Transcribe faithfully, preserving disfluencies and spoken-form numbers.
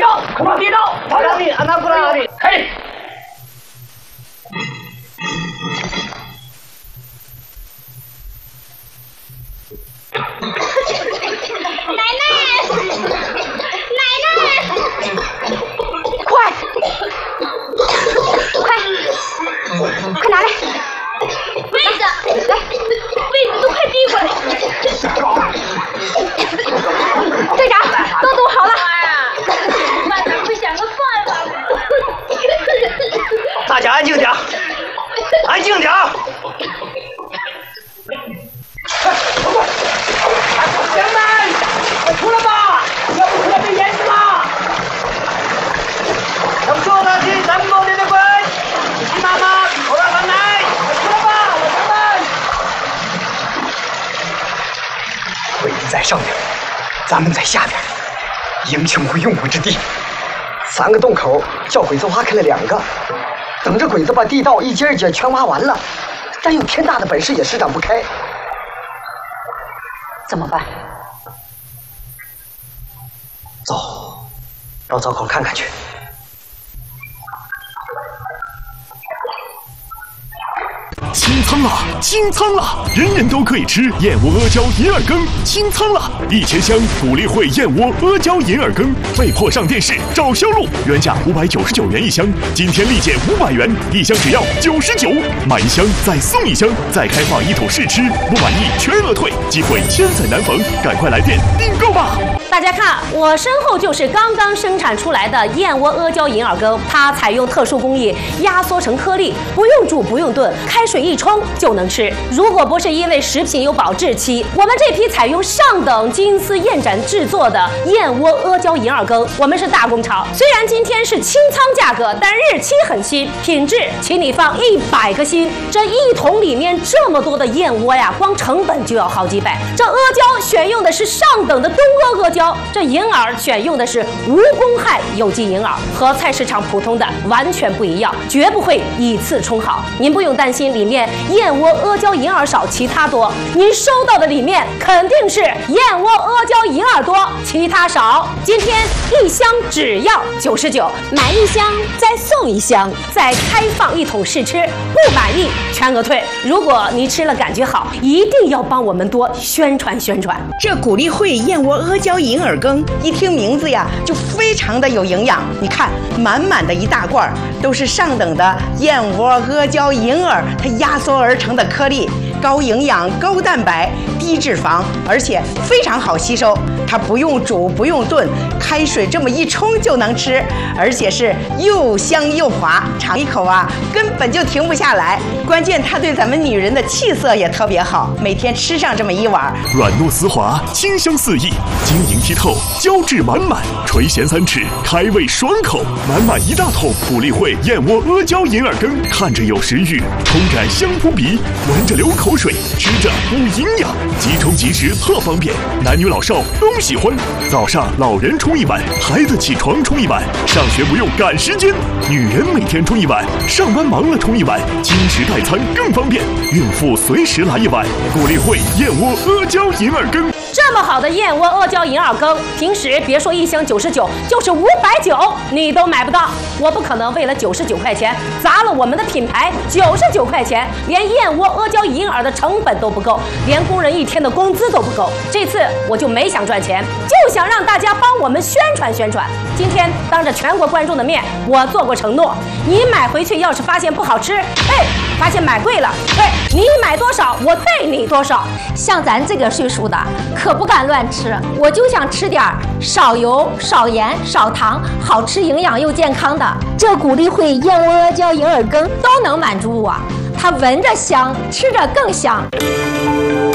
招，空中第一招，好的，安娜过来，阿里，嘿。 奶奶，奶奶，快，快，快拿来杯子，来，杯子都快递过来。队长，都煮好了。慢点，快想个办法。 大家安静点，安静点。兄弟们，快出来吧！要不出来被淹死吗？要说他是咱们国的鬼，你妈妈快来看来，快出来吧，老乡们！鬼子在上边，咱们在下边，英雄无用武之地。三个洞口叫鬼子挖开了两个，等着鬼子把地道一节一节全挖完了，咱有天大的本事也施展不开。怎么办？走，到灶口看看去。 清仓了，清仓了！人人都可以吃燕窝阿胶银耳羹，清仓了！一千箱鼓励会燕窝阿胶银耳羹被迫上电视找销路，原价五百九十九元一箱，今天立减五百元，一箱只要九十九，买一箱再送一箱，再开放一桶试吃，不满意全额退，机会千载难逢，赶快来电订购吧！ 大家看，我身后就是刚刚生产出来的燕窝阿胶银耳羹，它采用特殊工艺压缩成颗粒，不用煮不用炖，开水一冲就能吃。如果不是因为食品有保质期，我们这批采用上等金丝燕盏制作的燕窝阿胶银耳羹，我们是大工厂。虽然今天是清仓价格，但日期很新，品质请你放一百个心。这一桶里面这么多的燕窝呀，光成本就要好几百。这阿胶选用的是上等的东阿阿胶，这银耳选用的是无公害有机银耳，和菜市场普通的完全不一样，绝不会以次充好。您不用担心里面燕窝阿胶银耳少，其他多。您收到的里面肯定是燕窝阿胶银耳多，其他少。今天一箱只要九十九，买一箱再送一箱，再开放一桶试吃，不满意全额退。如果你吃了感觉好，一定要帮我们多宣传宣传。 这鼓励会燕窝阿胶银耳羹，一听名字呀就非常的有营养。你看，满满的一大罐都是上等的燕窝阿胶银耳，它压缩而成的颗粒，高营养、高蛋白、低脂肪，而且非常好吸收。它不用煮，不用炖，开水这么一冲就能吃，而且是又香又滑，尝一口啊根本就停不下来。关键它对咱们女人的气色也特别好，每天吃上这么一碗， 软糯丝滑，清香四溢，晶莹剔透，胶质满满，垂涎三尺，开胃爽口。满满一大桶鼓励会燕窝阿胶银耳羹，看着有食欲，冲着香扑鼻，闻着流口水，吃着补营养，即冲即食特方便，男女老少都喜欢。早上老人冲一碗，孩子起床冲一碗，上学不用赶时间，女人每天冲一碗，上班忙了冲一碗，经食代餐更方便，孕妇随时来一碗。鼓励会燕窝阿胶银耳羹。 这么好的燕窝阿胶银耳羹，平时别说一箱九十九，就是五百九你都买不到。我不可能为了九十九块钱砸了我们的品牌。九十九块钱，连燕窝阿胶银耳的成本都不够，连工人一天的工资都不够。这次我就没想赚钱，就想让大家帮我们宣传宣传。今天当着全国观众的面，我做过承诺，你买回去要是发现不好吃，哎，发现买贵了，对，你买多少我退你多少。 像咱这个岁数的，可不敢乱吃，我就想吃点少油、少盐、少糖，好吃、营养又健康的。这鼓励会燕窝阿胶银耳羹都能满足我，它闻着香，吃着更香。